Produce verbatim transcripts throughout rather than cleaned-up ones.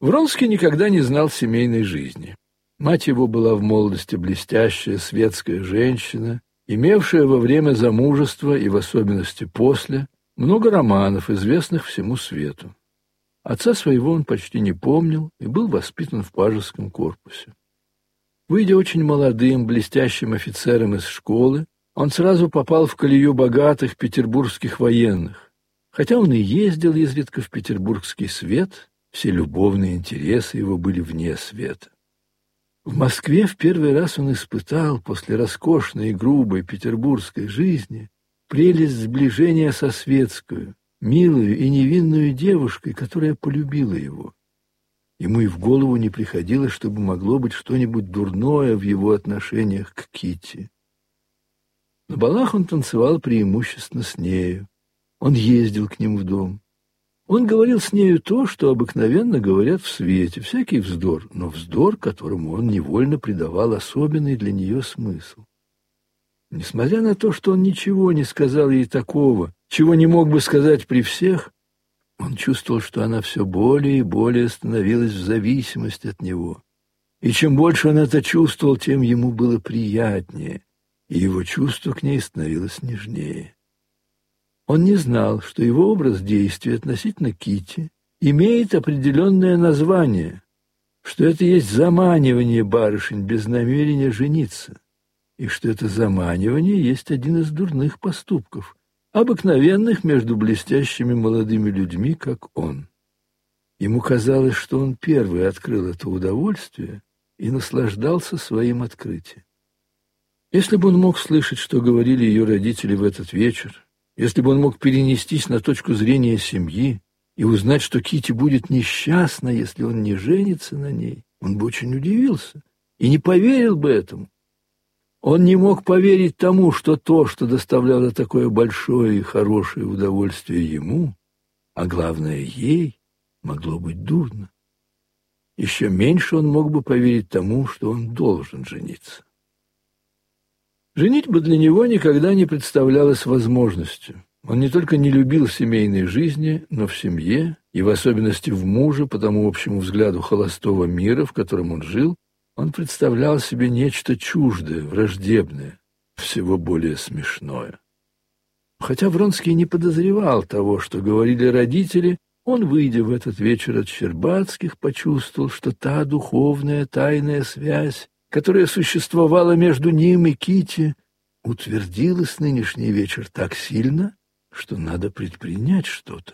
Вронский никогда не знал семейной жизни. Мать его была в молодости блестящая светская женщина, имевшая во время замужества и в особенности после много романов, известных всему свету. Отца своего он почти не помнил и был воспитан в пажеском корпусе. Выйдя очень молодым, блестящим офицером из школы, он сразу попал в колею богатых петербургских военных. Хотя он и ездил изредка в петербургский свет, все любовные интересы его были вне света. В Москве в первый раз он испытал после роскошной и грубой петербургской жизни прелесть сближения со светскую, милую и невинную девушкой, которая полюбила его. Ему и в голову не приходило, чтобы могло быть что-нибудь дурное в его отношениях к Китти. На балах он танцевал преимущественно с нею. Он ездил к ним в дом. Он говорил с нею то, что обыкновенно говорят в свете, всякий вздор, но вздор, которому он невольно придавал особенный для нее смысл. Несмотря на то, что он ничего не сказал ей такого, чего не мог бы сказать при всех, он чувствовал, что она все более и более становилась в зависимости от него. И чем больше он это чувствовал, тем ему было приятнее, и его чувство к ней становилось нежнее. Он не знал, что его образ действий относительно Китти имеет определенное название, что это есть заманивание барышень без намерения жениться, и что это заманивание есть один из дурных поступков, обыкновенных между блестящими молодыми людьми, как он. Ему казалось, что он первый открыл это удовольствие и наслаждался своим открытием. Если бы он мог слышать, что говорили ее родители в этот вечер, если бы он мог перенестись на точку зрения семьи и узнать, что Китти будет несчастна, если он не женится на ней, он бы очень удивился и не поверил бы этому. Он не мог поверить тому, что то, что доставляло такое большое и хорошее удовольствие ему, а главное ей, могло быть дурно. Еще меньше он мог бы поверить тому, что он должен жениться. Женитьба для него никогда не представлялась возможностью. Он не только не любил семейной жизни, но в семье, и в особенности в муже, по тому общему взгляду холостого мира, в котором он жил, он представлял себе нечто чуждое, враждебное, всего более смешное. Хотя Вронский не подозревал того, что говорили родители, он, выйдя в этот вечер от Щербацких, почувствовал, что та духовная тайная связь, которая существовала между ним и Китти, утвердилась нынешний вечер так сильно, что надо предпринять что-то.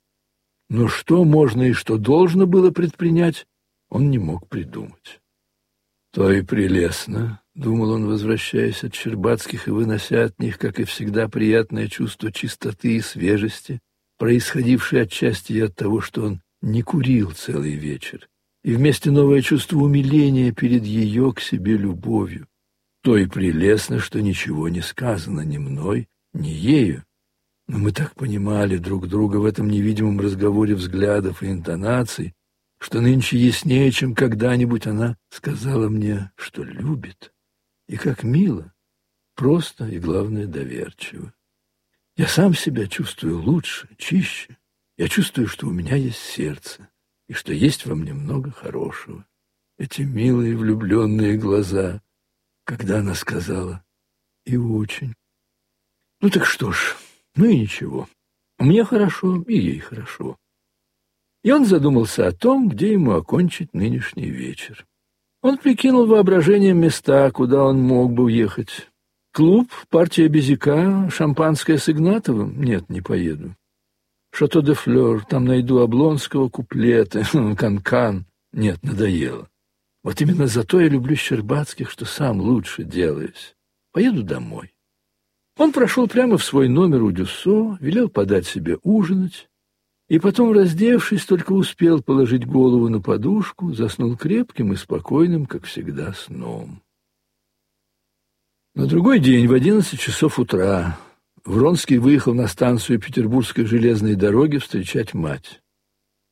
Но что можно и что должно было предпринять, он не мог придумать. «То и прелестно», — думал он, возвращаясь от Щербацких и вынося от них, как и всегда, приятное чувство чистоты и свежести, происходившее отчасти и от того, что он не курил целый вечер, и вместе новое чувство умиления перед ее к себе любовью. То и прелестно, что ничего не сказано ни мной, ни ею. Но мы так понимали друг друга в этом невидимом разговоре взглядов и интонаций, что нынче яснее, чем когда-нибудь, она сказала мне, что любит, и как мило, просто и, главное, доверчиво. Я сам себя чувствую лучше, чище. Я чувствую, что у меня есть сердце, и что есть во мне много хорошего. Эти милые влюбленные глаза, когда она сказала «и очень». Ну так что ж, ну и ничего. Мне хорошо, и ей хорошо. И он задумался о том, где ему окончить нынешний вечер. Он прикинул воображением места, куда он мог бы уехать. Клуб, партия Безика, шампанское с Игнатовым? Нет, не поеду. Шато де Флёр, там найду Облонского, куплеты, Канкан. Нет, надоело. Вот именно зато я люблю Щербацких, что сам лучше делаюсь. Поеду домой. Он прошел прямо в свой номер у Дюссо, велел подать себе ужинать, и потом, раздевшись, только успел положить голову на подушку, заснул крепким и спокойным, как всегда, сном. На другой день в одиннадцать часов утра Вронский выехал на станцию Петербургской железной дороги встречать мать.